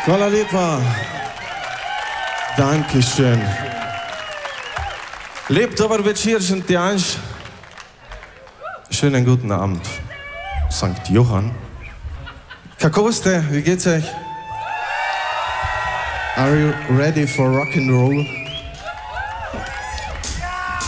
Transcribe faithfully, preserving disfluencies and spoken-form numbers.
Hvala lepa. Dankeschön. Lep dober večer, Sankt Jansch. Schönen guten Abend, Sankt Johann. Kako ste? Wie geht's euch? Are you ready for rock and roll?